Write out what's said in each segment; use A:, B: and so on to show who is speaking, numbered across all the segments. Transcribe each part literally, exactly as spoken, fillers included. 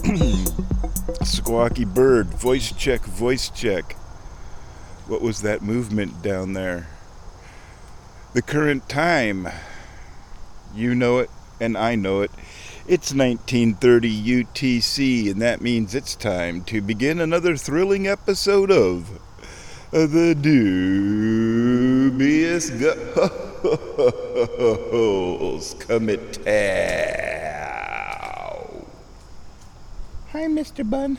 A: Squawky bird, voice check, voice check. What was that movement down there? The current time. You know it, and I know it. It's nineteen thirty U T C, and that means it's time to begin another thrilling episode of The Dubious Goals Committee. Hi, Mister Bun.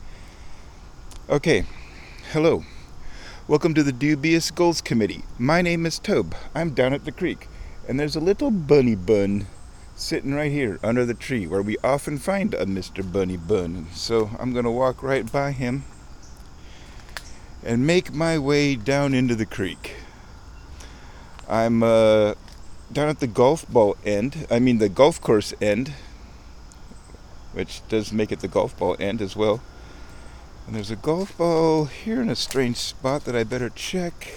A: Okay, hello. Welcome to the Dubious Goals Committee. My name is Tobe. I'm down at the creek, and there's a little bunny bun sitting right here under the tree where we often find a Mister Bunny Bun. So I'm going to walk right by him and make my way down into the creek. I'm uh, down at the golf ball end, I mean the golf course end, which does make it the golf ball end as well. And there's a golf ball here in a strange spot that I better check.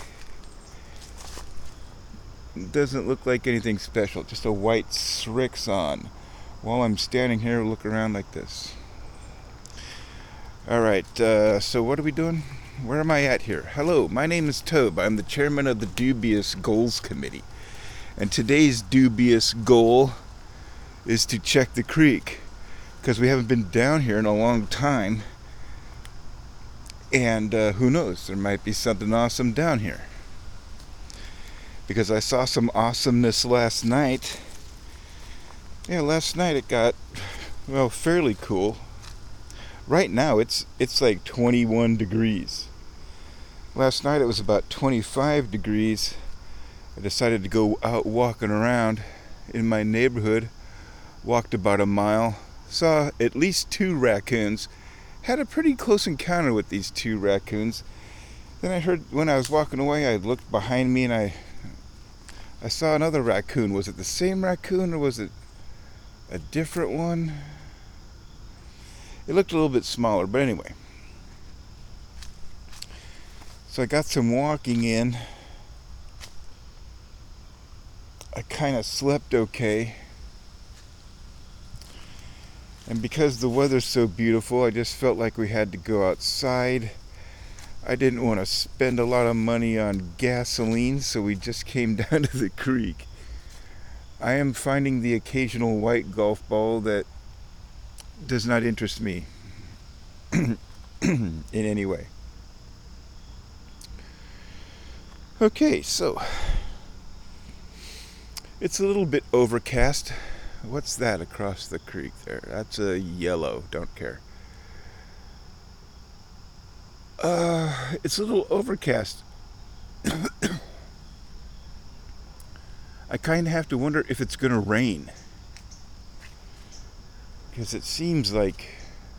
A: It doesn't look like anything special, just a white Srixon. While I'm standing here, look around like this. Alright, uh, so what are we doing? Where am I at here? Hello, my name is Tobe. I'm the chairman of the Dubious Goals Committee. And today's dubious goal is to check the creek, because we haven't been down here in a long time. And uh, who knows, there might be something awesome down here. Because I saw some awesomeness last night. Yeah, last night it got, well, fairly cool. Right now it's it's like twenty-one degrees. Last night it was about twenty-five degrees. I decided to go out walking around in my neighborhood. Walked about a mile. Saw at least two raccoons. Had a pretty close encounter with these two raccoons. Then I heard, when I was walking away, I looked behind me and I I saw another raccoon. Was it the same raccoon or was it a different one? It looked a little bit smaller, but anyway. So I got some walking in. I kind of slept okay. And because the weather's so beautiful, I just felt like we had to go outside. I didn't want to spend a lot of money on gasoline, so we just came down to the creek. I am finding the occasional white golf ball that does not interest me in any way. Okay, so it's a little bit overcast. What's that across the creek there? That's a yellow. Don't care. Uh, it's a little overcast. I kind of have to wonder if it's going to rain. Because it seems like,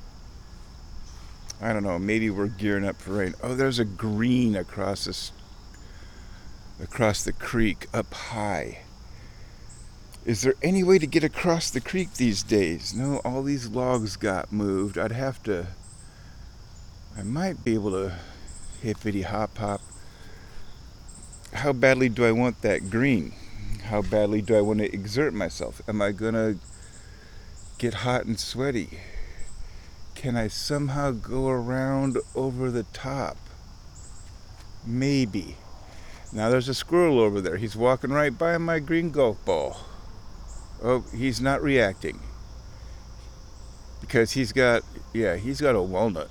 A: I don't know, maybe we're gearing up for rain. Oh, there's a green across this, across the creek up high. Is there any way to get across the creek these days? No, all these logs got moved. I'd have to, I might be able to hippity hop hop. How badly do I want that green? How badly do I want to exert myself? Am I gonna get hot and sweaty? Can I somehow go around over the top? Maybe. Now there's a squirrel over there. He's walking right by my green golf ball. Oh, he's not reacting. Because he's got, yeah, he's got a walnut.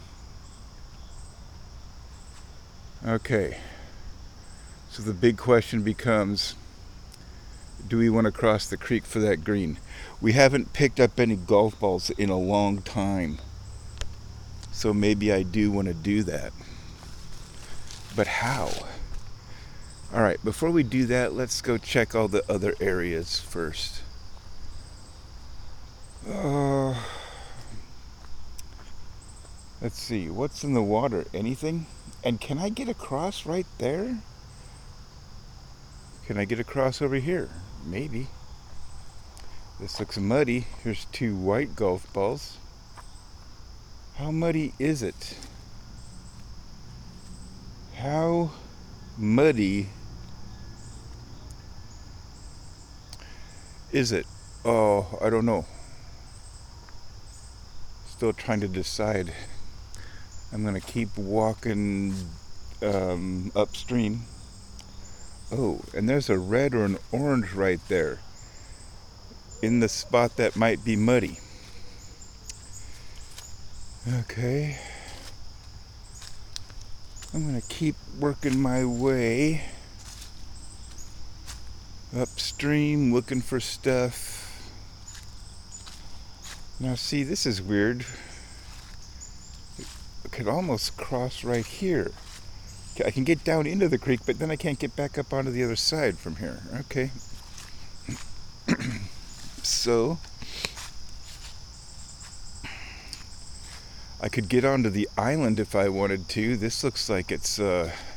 A: Okay. So the big question becomes, do we want to cross the creek for that green? We haven't picked up any golf balls in a long time. So maybe I do want to do that. But how? Alright, before we do that, let's go check all the other areas first. Uh, let's see, what's in the water? Anything? And can I get across right there? Can I get across over here? Maybe. This looks muddy. Here's two white golf balls. How muddy is it? How muddy is it? Oh, I don't know. still trying to decide. I'm going to keep walking um, upstream. Oh, and there's a red or an orange right there in the spot that might be muddy. Okay. I'm going to keep working my way upstream, looking for stuff. Now see, this is weird. I could almost cross right here. I can get down into the creek, but then I can't get back up onto the other side from here. Okay. So, I could get onto the island if I wanted to. This looks like it's uh,